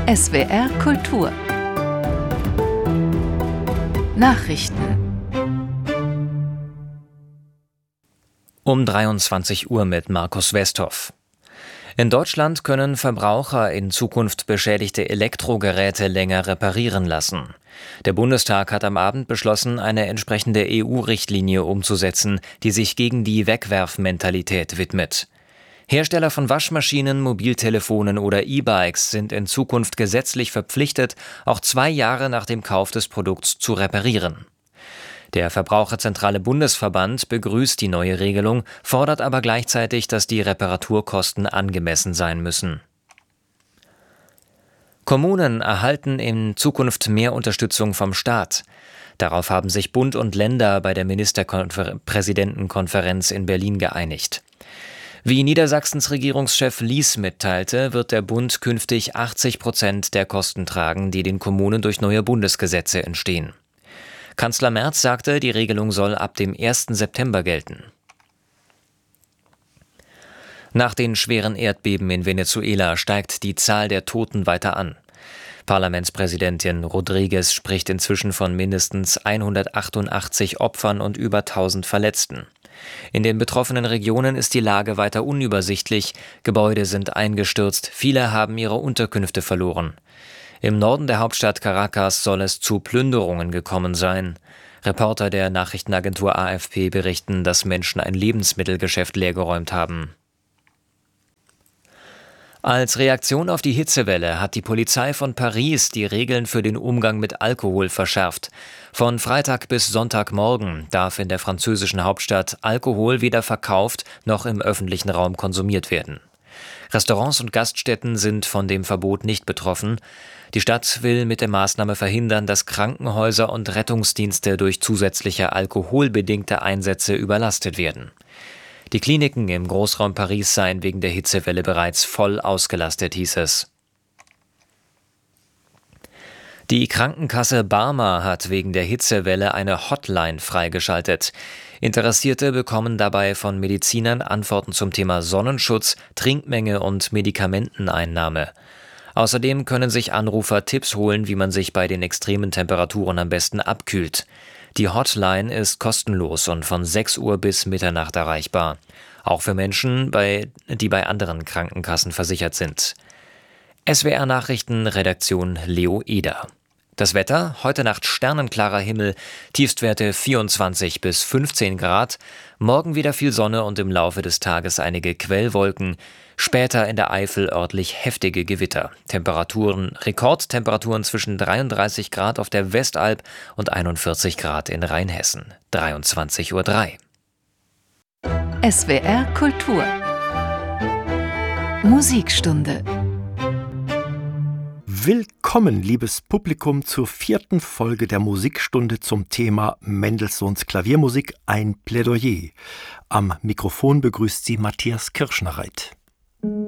SWR Kultur Nachrichten Um 23 Uhr mit Markus Westhoff. In Deutschland können Verbraucher in Zukunft beschädigte Elektrogeräte länger reparieren lassen. Der Bundestag hat am Abend beschlossen, eine entsprechende EU-Richtlinie umzusetzen, die sich gegen die Wegwerfmentalität widmet. Hersteller von Waschmaschinen, Mobiltelefonen oder E-Bikes sind in Zukunft gesetzlich verpflichtet, auch 2 Jahre nach dem Kauf des Produkts zu reparieren. Der Verbraucherzentrale Bundesverband begrüßt die neue Regelung, fordert aber gleichzeitig, dass die Reparaturkosten angemessen sein müssen. Kommunen erhalten in Zukunft mehr Unterstützung vom Staat. Darauf haben sich Bund und Länder bei der Ministerpräsidentenkonferenz in Berlin geeinigt. Wie Niedersachsens Regierungschef Lies mitteilte, wird der Bund künftig 80% der Kosten tragen, die den Kommunen durch neue Bundesgesetze entstehen. Kanzler Merz sagte, die Regelung soll ab dem 1. September gelten. Nach den schweren Erdbeben in Venezuela steigt die Zahl der Toten weiter an. Parlamentspräsidentin Rodriguez spricht inzwischen von mindestens 188 Opfern und über 1000 Verletzten. In den betroffenen Regionen ist die Lage weiter unübersichtlich, Gebäude sind eingestürzt, viele haben ihre Unterkünfte verloren. Im Norden der Hauptstadt Caracas soll es zu Plünderungen gekommen sein. Reporter der Nachrichtenagentur AFP berichten, dass Menschen ein Lebensmittelgeschäft leergeräumt haben. Als Reaktion auf die Hitzewelle hat die Polizei von Paris die Regeln für den Umgang mit Alkohol verschärft. Von Freitag bis Sonntagmorgen darf in der französischen Hauptstadt Alkohol weder verkauft noch im öffentlichen Raum konsumiert werden. Restaurants und Gaststätten sind von dem Verbot nicht betroffen. Die Stadt will mit der Maßnahme verhindern, dass Krankenhäuser und Rettungsdienste durch zusätzliche alkoholbedingte Einsätze überlastet werden. Die Kliniken im Großraum Paris seien wegen der Hitzewelle bereits voll ausgelastet, hieß es. Die Krankenkasse Barmer hat wegen der Hitzewelle eine Hotline freigeschaltet. Interessierte bekommen dabei von Medizinern Antworten zum Thema Sonnenschutz, Trinkmenge und Medikamenteneinnahme. Außerdem können sich Anrufer Tipps holen, wie man sich bei den extremen Temperaturen am besten abkühlt. Die Hotline ist kostenlos und von 6 Uhr bis Mitternacht erreichbar. Auch für Menschen, die bei anderen Krankenkassen versichert sind. SWR Nachrichten, Redaktion Leo Eder. Das Wetter, heute Nacht sternenklarer Himmel, Tiefstwerte 24 bis 15 Grad, morgen wieder viel Sonne und im Laufe des Tages einige Quellwolken, später in der Eifel örtlich heftige Gewitter. Rekordtemperaturen zwischen 33 Grad auf der Westalb und 41 Grad in Rheinhessen. 23:03 Uhr. SWR Kultur Musikstunde. Willkommen, liebes Publikum, zur 4. Folge der Musikstunde zum Thema Mendelssohns Klaviermusik, ein Plädoyer. Am Mikrofon begrüßt Sie Matthias Kirschnereit.